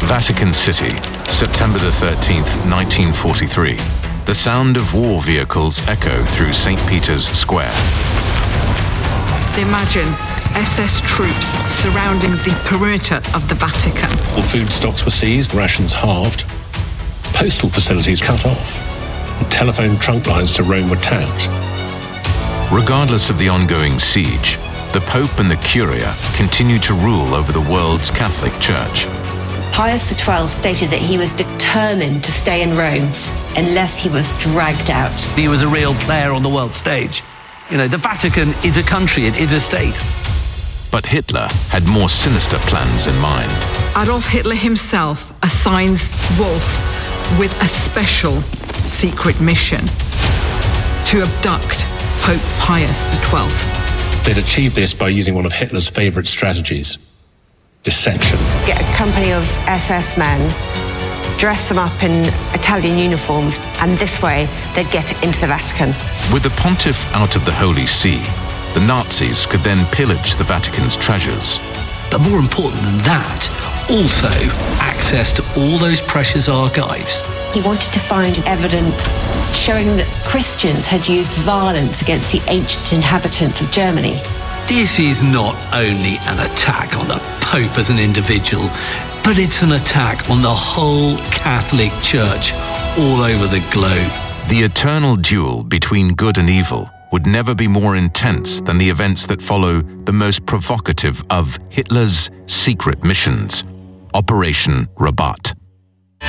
Vatican City, September the 13th, 1943. The sound of war vehicles echo through St. Peter's Square. Imagine SS troops surrounding the perimeter of the Vatican. All food stocks were seized, rations halved, postal facilities cut off, and telephone trunk lines to Rome were tapped. Regardless of the ongoing siege, the Pope and the Curia continued to rule over the world's Catholic Church. Pius XII stated that he was determined to stay in Rome unless he was dragged out. He was a real player on the world stage. You know, the Vatican is a country, it is a state. But Hitler had more sinister plans in mind. Adolf Hitler himself assigns Wolff with a special secret mission to abduct Pope Pius XII. They'd achieved this by using one of Hitler's favourite strategies: deception. Get a company of SS men, dress them up in Italian uniforms, and this way they'd get into the Vatican. With the pontiff out of the Holy See, the Nazis could then pillage the Vatican's treasures. But more important than that, also access to all those precious archives. He wanted to find evidence showing that Christians had used violence against the ancient inhabitants of Germany. This is not only an attack on the Pope as an individual, but it's an attack on the whole Catholic Church all over the globe. The eternal duel between good and evil would never be more intense than the events that follow the most provocative of Hitler's secret missions, Operation Rabat.